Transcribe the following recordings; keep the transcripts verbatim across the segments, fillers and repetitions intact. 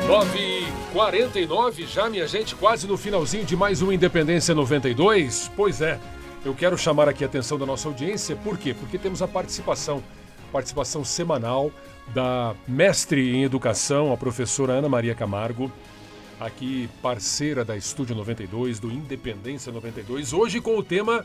nove e quarenta e nove já, minha gente, quase no finalzinho de mais um Independência noventa e dois. Pois é, eu quero chamar aqui a atenção da nossa audiência. Por quê? Porque temos a participação, participação semanal da mestre em educação, a professora Ana Maria Camargo, aqui parceira da Estúdio noventa e dois, do Independência noventa e dois, hoje com o tema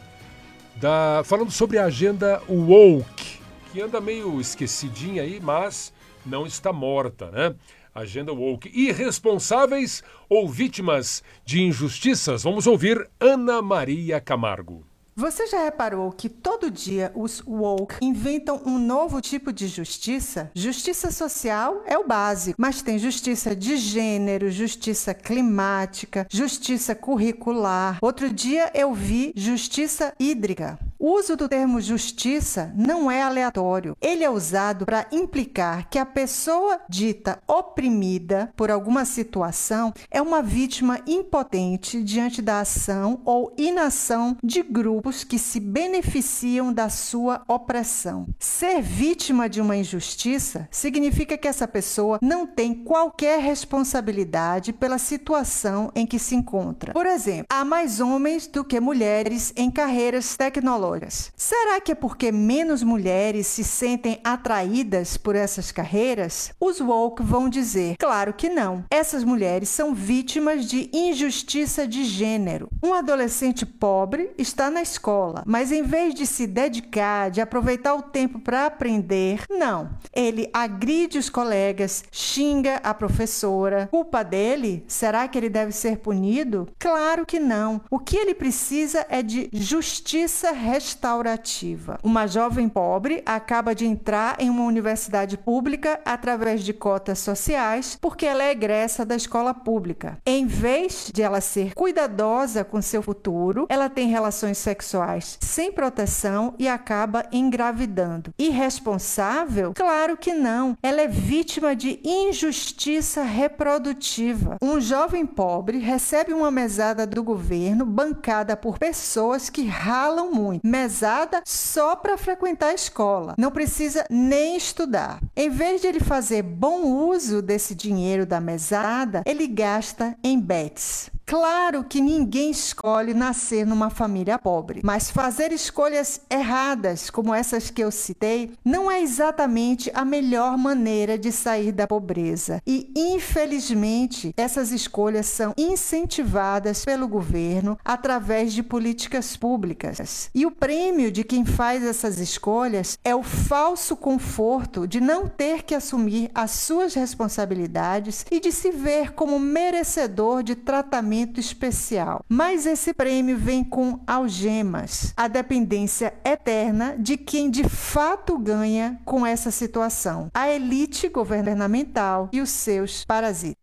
da falando sobre a agenda woke, que anda meio esquecidinha aí, mas não está morta, né? Agenda woke. Irresponsáveis ou vítimas de injustiças? Vamos ouvir Ana Maria Camargo. Você já reparou que todo dia os woke inventam um novo tipo de justiça? Justiça social é o básico, mas tem justiça de gênero, justiça climática, justiça curricular. Outro dia eu vi justiça hídrica. O uso do termo justiça não é aleatório. Ele é usado para implicar que a pessoa dita oprimida por alguma situação é uma vítima impotente diante da ação ou inação de grupos que se beneficiam da sua opressão. Ser vítima de uma injustiça significa que essa pessoa não tem qualquer responsabilidade pela situação em que se encontra. Por exemplo, há mais homens do que mulheres em carreiras tecnológicas. Será que é porque menos mulheres se sentem atraídas por essas carreiras? Os woke vão dizer, claro que não. Essas mulheres são vítimas de injustiça de gênero. Um adolescente pobre está na escola, mas em vez de se dedicar, de aproveitar o tempo para aprender, não. Ele agride os colegas, xinga a professora. Culpa dele? Será que ele deve ser punido? Claro que não. O que ele precisa é de justiça restaurativa. Restaurativa. Uma jovem pobre acaba de entrar em uma universidade pública através de cotas sociais porque ela é egressa da escola pública. Em vez de ela ser cuidadosa com seu futuro, ela tem relações sexuais sem proteção e acaba engravidando. Irresponsável? Claro que não. Ela é vítima de injustiça reprodutiva. Um jovem pobre recebe uma mesada do governo bancada por pessoas que ralam muito. Mesada só para frequentar a escola. Não precisa nem estudar. Em vez de ele fazer bom uso desse dinheiro da mesada, ele gasta em bets. Claro que ninguém escolhe nascer numa família pobre, mas fazer escolhas erradas, como essas que eu citei, não é exatamente a melhor maneira de sair da pobreza. E, infelizmente, essas escolhas são incentivadas pelo governo através de políticas públicas. E o prêmio de quem faz essas escolhas é o falso conforto de não ter que assumir as suas responsabilidades e de se ver como merecedor de tratamento especial. Mas esse prêmio vem com algemas, a dependência eterna de quem de fato ganha com essa situação, a elite governamental e os seus parasitas.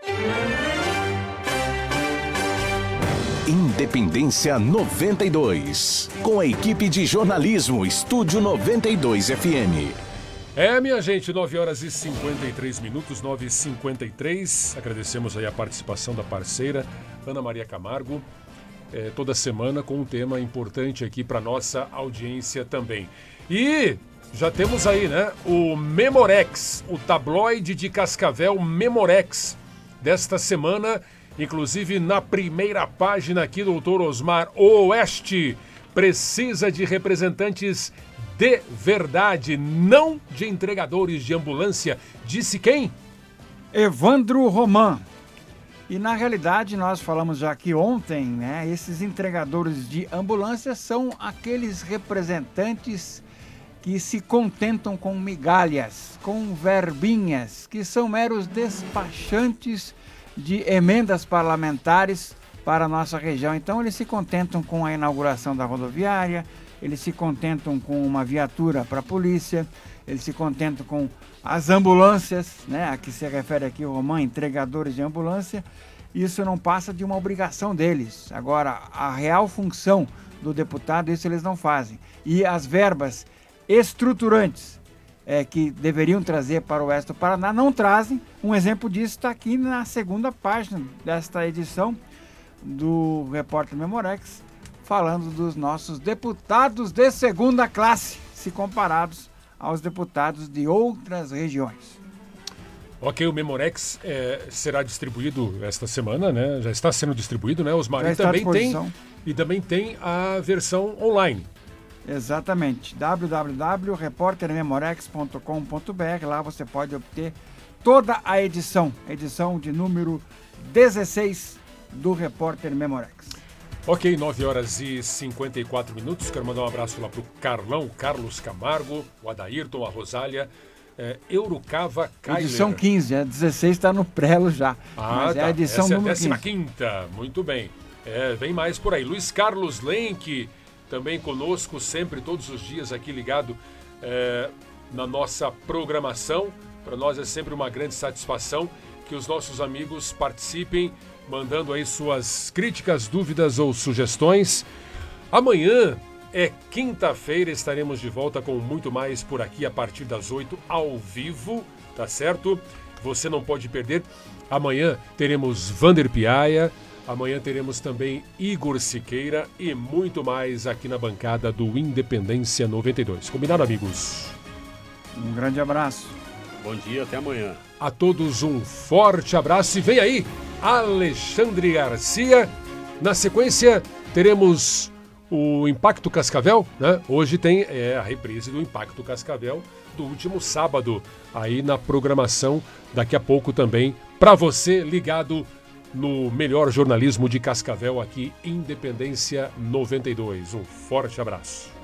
Independência noventa e dois, com a equipe de jornalismo Estúdio noventa e dois F M. É, minha gente, nove horas e cinquenta e três minutos, nove e cinquenta e três. Agradecemos aí a participação da parceira Ana Maria Camargo, é, toda semana com um tema importante aqui para nossa audiência também. E já temos aí, né, o Memorex, o tabloide de Cascavel Memorex desta semana, inclusive na primeira página aqui, doutor Osmar Oeste precisa de representantes de verdade, não de entregadores de ambulância. Disse quem? Evandro Roman. E na realidade, nós falamos já aqui ontem, né? Esses entregadores de ambulância são aqueles representantes que se contentam com migalhas, com verbinhas, que são meros despachantes de emendas parlamentares para a nossa região. Então eles se contentam com a inauguração da rodoviária, eles se contentam com uma viatura para a polícia, eles se contentam com as ambulâncias, né, a que se refere aqui o Romão, entregadores de ambulância. Isso não passa de uma obrigação deles. Agora, a real função do deputado, isso eles não fazem. E as verbas estruturantes é, que deveriam trazer para o Oeste do Paraná não trazem. Um exemplo disso está aqui na segunda página desta edição do Repórter Memorex, falando dos nossos deputados de segunda classe, se comparados aos deputados de outras regiões. Ok, o Memorex é, será distribuído esta semana, né? Já está sendo distribuído, né? Osmar? Já E está à também tem disposição. e também tem a versão online. Exatamente. w w w ponto repórter memorex ponto com ponto b r. Lá você pode obter toda a edição, edição de número dezesseis do Repórter Memorex. Ok, nove horas e cinquenta e quatro minutos. Quero mandar um abraço lá pro Carlão, Carlos Camargo, o Adairton, a Rosália, é, Eurocava Kailer. Edição quinze, a dezesseis está no prelo já. Ah, mas tá. é a edição Essa é a número décima quinze. quinta. Muito bem. É, vem mais por aí. Luiz Carlos Lenk, também conosco, sempre, todos os dias aqui ligado é, na nossa programação. Para nós é sempre uma grande satisfação que os nossos amigos participem, mandando aí suas críticas, dúvidas ou sugestões. Amanhã é quinta-feira, estaremos de volta com muito mais por aqui a partir das oito, ao vivo, tá certo? Você não pode perder. Amanhã teremos Vander Piaia, amanhã teremos também Igor Siqueira e muito mais aqui na bancada do Independência noventa e dois. Combinado, amigos? Um grande abraço. Bom dia, até amanhã. A todos um forte abraço e vem aí Alexandre Garcia. Na sequência teremos o Impacto Cascavel, né? Hoje tem é, a reprise do Impacto Cascavel do último sábado aí na programação. Daqui a pouco também para você ligado no melhor jornalismo de Cascavel aqui, Independência noventa e dois. Um forte abraço.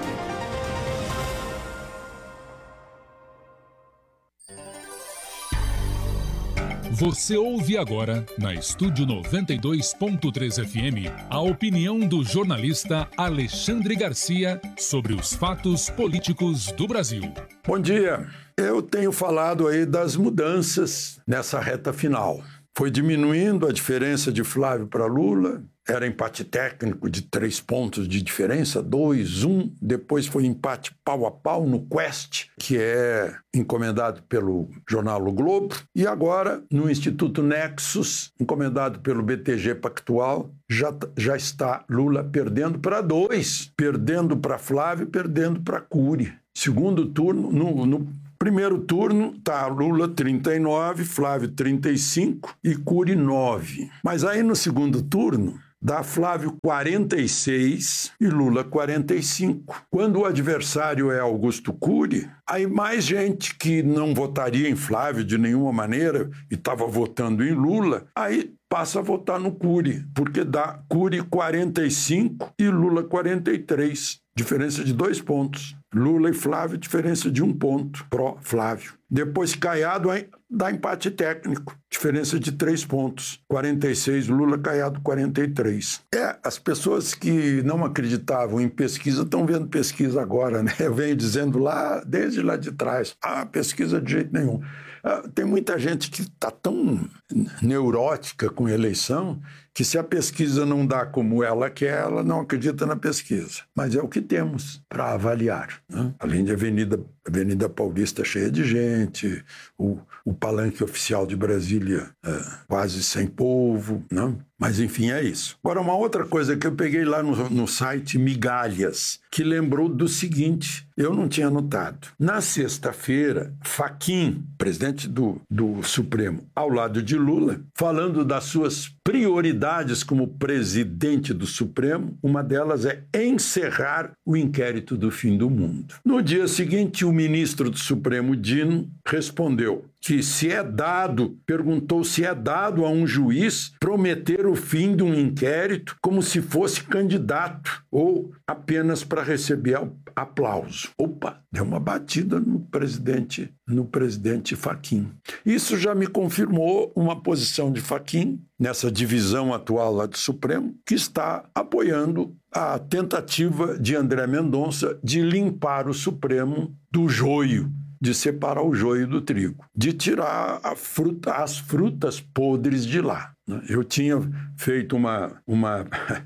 Você ouve agora, na Estúdio noventa e dois ponto três F M, a opinião do jornalista Alexandre Garcia sobre os fatos políticos do Brasil. Bom dia. Eu tenho falado aí das mudanças nessa reta final. Foi diminuindo a diferença de Flávio para Lula, era empate técnico de três pontos de diferença, dois, um, depois foi empate pau a pau no Quest, que é encomendado pelo jornal O Globo, e agora no Instituto Nexus, encomendado pelo B T G Pactual, já, já está Lula perdendo para dois, perdendo para Flávio, perdendo para Cury. Segundo turno, no, no primeiro turno está Lula trinta e nove, Flávio trinta e cinco e Cury nove. Mas aí no segundo turno dá Flávio quarenta e seis e Lula quarenta e cinco. Quando o adversário é Augusto Cury, aí mais gente que não votaria em Flávio de nenhuma maneira e estava votando em Lula, aí passa a votar no Cury, porque dá Cury quarenta e cinco e Lula quarenta e três. Diferença de dois pontos. Lula e Flávio, diferença de um ponto pró-Flávio. Depois Caiado dá empate técnico, diferença de três pontos. quarenta e seis, Lula, Caiado, quarenta e três. É, as pessoas que não acreditavam em pesquisa estão vendo pesquisa agora, né? Eu venho dizendo lá, desde lá de trás, ah, pesquisa de jeito nenhum. Ah, tem muita gente que está tão neurótica com eleição que se a pesquisa não dá como ela quer, ela não acredita na pesquisa. Mas é o que temos para avaliar, né? Além de Avenida, Avenida Paulista cheia de gente, o, o palanque oficial de Brasília é, quase sem povo, né? Mas, enfim, é isso. Agora, uma outra coisa que eu peguei lá no, no site Migalhas, que lembrou do seguinte, eu não tinha notado. Na sexta-feira, Fachin, presidente do, do Supremo, ao lado de Lula, falando das suas prioridades como presidente do Supremo, uma delas é encerrar o inquérito do fim do mundo. No dia seguinte, o ministro do Supremo, Dino, respondeu que se é dado, perguntou se é dado a um juiz prometer o fim de um inquérito como se fosse candidato ou apenas para receber aplauso. Opa, deu uma batida no presidente, no presidente Fachin. Isso já me confirmou uma posição de Fachin nessa divisão atual lá do Supremo, que está apoiando a tentativa de André Mendonça de limpar o Supremo do joio, de separar o joio do trigo, de tirar a fruta, as frutas podres de lá. Eu tinha feito uma, uma,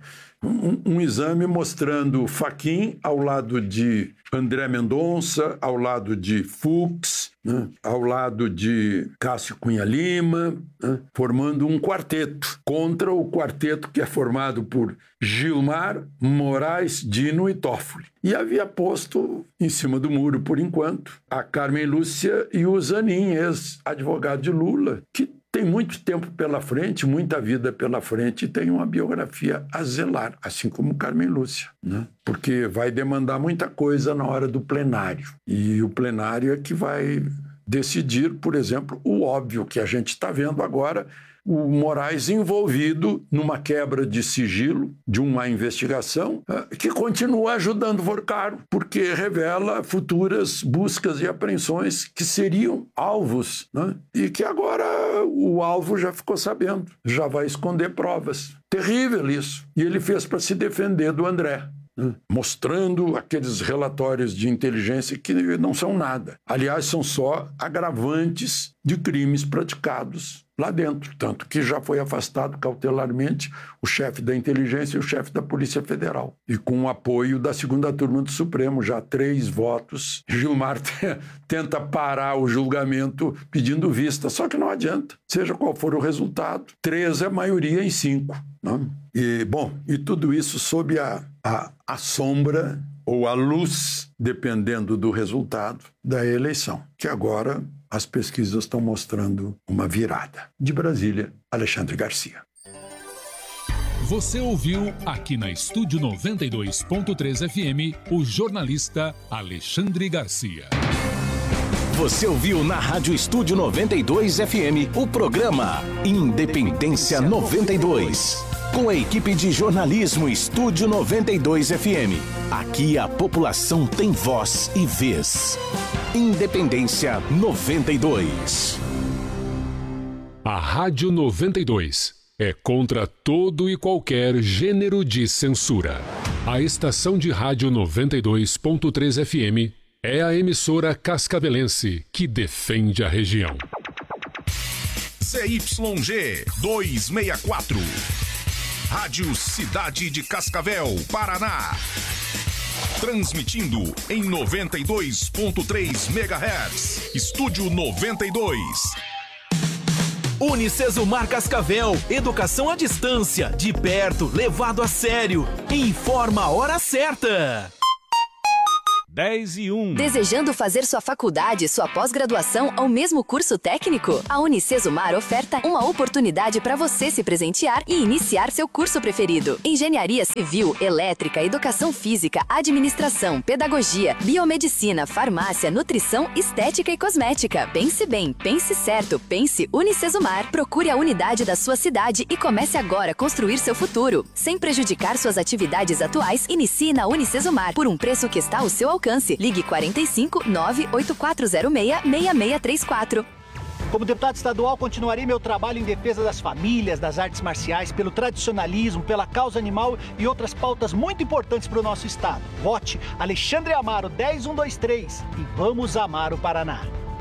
Um, um exame mostrando Fachin ao lado de André Mendonça, ao lado de Fux, né, ao lado de Cássio Cunha Lima, né, formando um quarteto contra o quarteto que é formado por Gilmar, Moraes, Dino e Toffoli. E havia posto em cima do muro, por enquanto, a Carmen Lúcia e o Zanin, ex-advogado de Lula, que tem muito tempo pela frente, muita vida pela frente e tem uma biografia a zelar, assim como Carmen Lúcia, né? Porque vai demandar muita coisa na hora do plenário. E o plenário é que vai decidir, por exemplo, o óbvio que a gente está vendo agora, o Moraes envolvido numa quebra de sigilo de uma investigação que continua ajudando Vorcaro, porque revela futuras buscas e apreensões que seriam alvos, né? E que agora o alvo já ficou sabendo, já vai esconder provas. Terrível isso. E ele fez para se defender do André, né? Mostrando aqueles relatórios de inteligência que não são nada. Aliás, são só agravantes de crimes praticados lá dentro, tanto que já foi afastado cautelarmente o chefe da inteligência e o chefe da Polícia Federal. E com o apoio da segunda turma do Supremo, já três votos, Gilmar tenta parar o julgamento pedindo vista, só que não adianta, seja qual for o resultado, três é maioria em cinco. Né? E, bom, e tudo isso sob a, a, a sombra ou a luz, dependendo do resultado da eleição, que agora as pesquisas estão mostrando uma virada. De Brasília, Alexandre Garcia. Você ouviu aqui na Estúdio noventa e dois ponto três F M o jornalista Alexandre Garcia. Você ouviu na Rádio Estúdio noventa e dois F M o programa Independência noventa e dois. Com a equipe de jornalismo Estúdio noventa e dois F M. Aqui a população tem voz e vez. Independência noventa e dois. A Rádio noventa e dois é contra todo e qualquer gênero de censura. A estação de rádio noventa e dois ponto três F M é a emissora cascavelense que defende a região. C Y G duzentos e sessenta e quatro. Rádio Cidade de Cascavel, Paraná. Transmitindo em noventa e dois ponto três megahertz. Estúdio noventa e dois. Unicesumar Cascavel, educação à distância, de perto, levado a sério. Informa a hora certa. dez e um. Desejando fazer sua faculdade, sua pós-graduação ou mesmo curso técnico? A Unicesumar oferta uma oportunidade para você se presentear e iniciar seu curso preferido. Engenharia Civil, Elétrica, Educação Física, Administração, Pedagogia, Biomedicina, Farmácia, Nutrição, Estética e Cosmética. Pense bem, pense certo, pense Unicesumar. Procure a unidade da sua cidade e comece agora a construir seu futuro. Sem prejudicar suas atividades atuais, inicie na Unicesumar por um preço que está ao seu alcance. Ligue quarenta e cinco, nove oito quatro zero seis, seis seis três quatro. Como deputado estadual, continuarei meu trabalho em defesa das famílias, das artes marciais, pelo tradicionalismo, pela causa animal e outras pautas muito importantes para o nosso estado. Vote Alexandre Amaro dez um dois três e vamos amar o Paraná.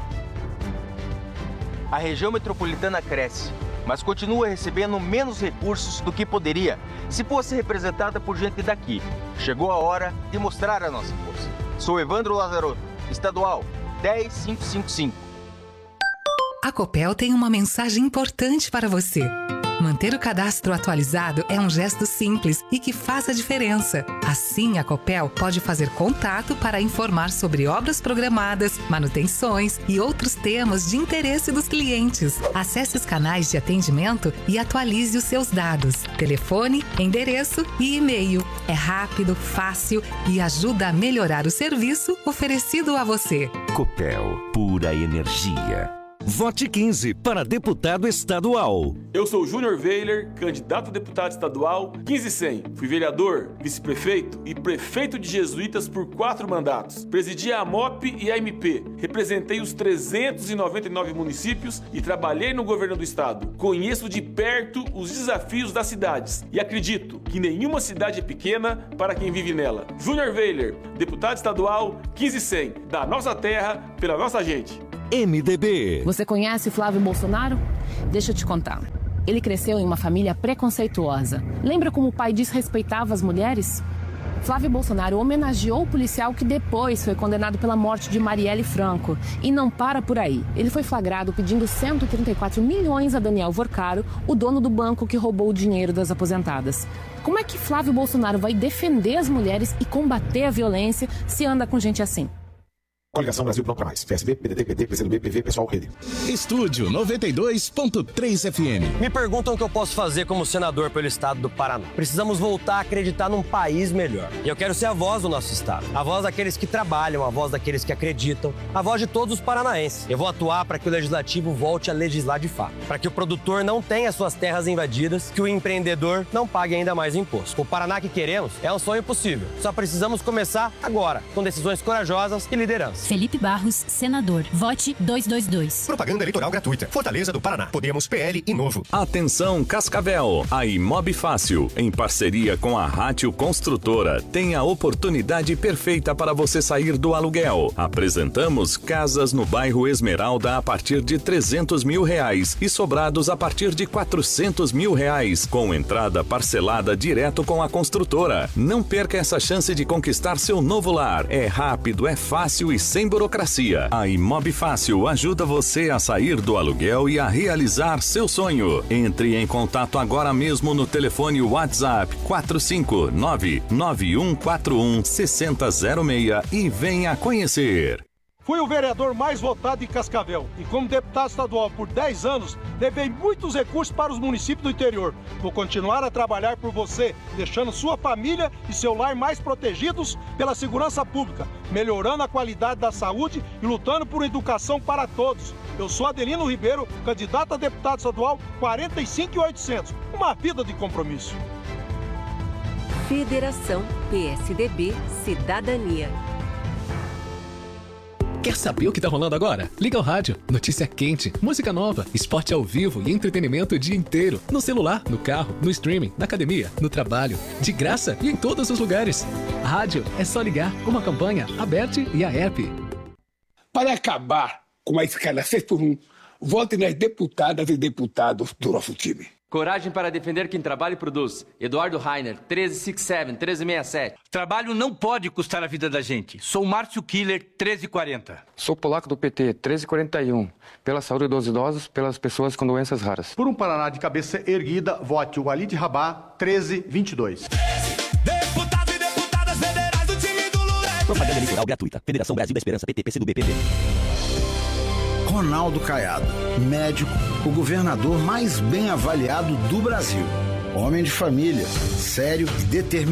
A região metropolitana cresce, mas continua recebendo menos recursos do que poderia se fosse representada por gente daqui. Chegou a hora de mostrar a nossa força. Sou Evandro Lazarotto, estadual dez mil quinhentos e cinquenta e cinco. A Copel tem uma mensagem importante para você. Manter o cadastro atualizado é um gesto simples e que faz a diferença. Assim, a Copel pode fazer contato para informar sobre obras programadas, manutenções e outros temas de interesse dos clientes. Acesse os canais de atendimento e atualize os seus dados: telefone, endereço e e-mail. É rápido, fácil e ajuda a melhorar o serviço oferecido a você. Copel, pura energia. Vote quinze para deputado estadual. Eu sou Júnior Weiler, candidato a deputado estadual quinze cem. Fui vereador, vice-prefeito e prefeito de Jesuítas por quatro mandatos. Presidi a AMOP e a M P. Representei os trezentos e noventa e nove municípios e trabalhei no governo do estado. Conheço de perto os desafios das cidades e acredito que nenhuma cidade é pequena para quem vive nela. Júnior Weiler, deputado estadual quinze cem. Da nossa terra, pela nossa gente. M D B. Você conhece Flávio Bolsonaro? Deixa eu te contar. Ele cresceu em uma família preconceituosa. Lembra como o pai desrespeitava as mulheres? Flávio Bolsonaro homenageou o policial que depois foi condenado pela morte de Marielle Franco. E não para por aí. Ele foi flagrado pedindo cento e trinta e quatro milhões a Daniel Vorcaro, o dono do banco que roubou o dinheiro das aposentadas. Como é que Flávio Bolsonaro vai defender as mulheres e combater a violência se anda com gente assim? Coligação Brasil Pronto pra Mais. P S B, P D T, P T, P C do B, P V, Pessoal, Rede. Estúdio noventa e dois ponto três F M. Me perguntam o que eu posso fazer como senador pelo estado do Paraná. Precisamos voltar a acreditar num país melhor. E eu quero ser a voz do nosso estado. A voz daqueles que trabalham, a voz daqueles que acreditam, a voz de todos os paranaenses. Eu vou atuar para que o legislativo volte a legislar de fato. Para que o produtor não tenha suas terras invadidas, que o empreendedor não pague ainda mais imposto. O Paraná que queremos é um sonho possível. Só precisamos começar agora, com decisões corajosas e liderança. Felipe Barros, senador. Vote dois dois dois. Propaganda eleitoral gratuita. Fortaleza do Paraná. Podemos, P L e Novo. Atenção Cascavel. A Imob Fácil, em parceria com a Rádio Construtora, tem a oportunidade perfeita para você sair do aluguel. Apresentamos casas no bairro Esmeralda a partir de trezentos mil reais e sobrados a partir de quatrocentos mil reais, com entrada parcelada direto com a construtora. Não perca essa chance de conquistar seu novo lar. É rápido, é fácil e sem burocracia. A Imob Fácil ajuda você a sair do aluguel e a realizar seu sonho. Entre em contato agora mesmo no telefone WhatsApp quatro cinco nove, nove um quatro um, seis zero zero seis e venha conhecer. Fui o vereador mais votado em Cascavel e como deputado estadual por dez anos, levei muitos recursos para os municípios do interior. Vou continuar a trabalhar por você, deixando sua família e seu lar mais protegidos pela segurança pública, melhorando a qualidade da saúde e lutando por educação para todos. Eu sou Adelino Ribeiro, candidato a deputado estadual quarenta e cinco mil e oitocentos. Uma vida de compromisso. Federação P S D B Cidadania. Quer saber o que tá rolando agora? Liga o rádio. Notícia quente, música nova, esporte ao vivo e entretenimento o dia inteiro. No celular, no carro, no streaming, na academia, no trabalho. De graça e em todos os lugares. A rádio é só ligar com uma campanha aberta e a app. Para acabar com a escala seis por um, vote nas deputadas e deputados do nosso time. Coragem para defender quem trabalha e produz. Eduardo Rainer, treze sessenta e sete, treze sessenta e sete. Trabalho não pode custar a vida da gente. Sou Márcio Killer, treze quarenta. Sou polaco do P T, treze quarenta e um. Pela saúde dos idosos, pelas pessoas com doenças raras. Por um Paraná de cabeça erguida, vote o Walid Rabá, treze vinte e dois. Deputados e deputadas federais do time do Lula. Propaganda eleitoral gratuita. Federação Brasil da Esperança, P T, P C do B, P V. Ronaldo Caiado, médico, o governador mais bem avaliado do Brasil. Homem de família, sério e determinado.